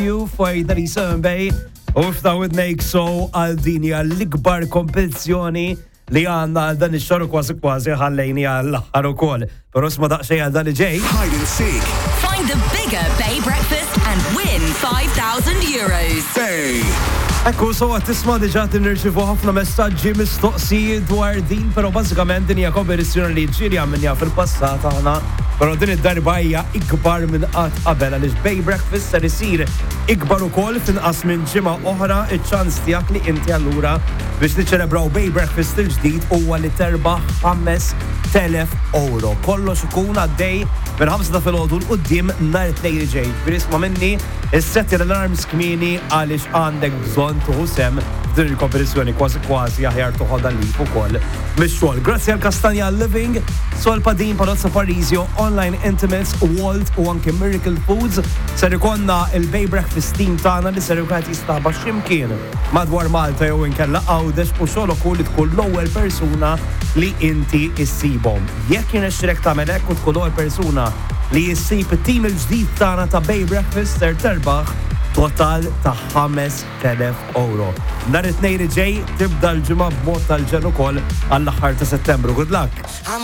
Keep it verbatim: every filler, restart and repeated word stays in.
You Fajdari Sunbay u ftaw id-nejk so għal dini għall-ikbar kompetizzjoni li għanna għal dan ix-xorru kważi kważi ħallejni għall-aħħar ukoll. Però isma' daqsxejn għal dan li ġej. Hide and seek. Find the bigger Bay breakfast and win five thousand euros. Bay. Ekku, so għat tisma' diġà nirċivu ħafna messaġġi mistoqsijiet dwar din, però bażikament din hija kompetizzjoni li ġieli għamilniha fil-passat aħna. Però din id-darba hija ikbar minn qatt qabel għaliex Bay Breakfast ser isir ikbar ukoll f'inqas minn ġimgħa oħra iċ-ċans tiegħek li inti allura biex niċċelebraw Bay Breakfast il-ġdid huwa li terbaħ ħames telef euro. Kollox ikun għaddej minn ħamsa ta' filgħodu l qudiem nhar it-tnejn li ġej. Birisma' minni issetti l-alarms kmieni għaliex għandek bżonn tuħu sem f'din il-kompetizzjoni kważi kważi aħjar toħodha lif ukoll mix-xogħol. Grazzi għal Kastanja Living, Sol Padin, Palazzo Parisio, Online Intimates, Walt u anke Miracle Foods. Ser ikonna il-Bay Breakfast team tagħna li ser ikun jistaħba x'imkien madwar Malta jew inkella Għawdex u xogħol ukoll li tkun l-ewwel persuna li inti issibhom. Jekk jirnexxilek tagħmel hekk u tkun l-ewwel persuna li jissib it-team il-ġdid tagħna ta' Bay Breakfast ser terbaħ total ta' ħames telef euro. Nhar it-tnejn li ġej tibda l-ġimgħa b'mod tal-ġen ukoll għall-aħħar ta' Settembru. Good luck!